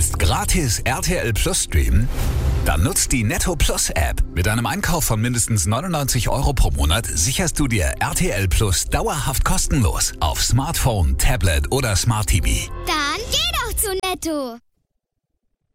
Willst gratis RTL Plus streamen? Dann nutzt die Netto Plus App. Mit einem Einkauf von mindestens 99 € pro Monat sicherst du dir RTL Plus dauerhaft kostenlos auf Smartphone, Tablet oder Smart TV. Dann geh doch zu Netto!